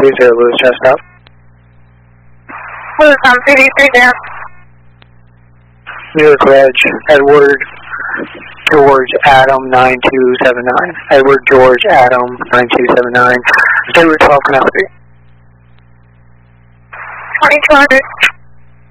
130 Lewis chest up. Lewis on 33 down. New York Reg, Edward George Adam 9279. Edward George Adam 9279. Edward 12 Canal 3. 2200.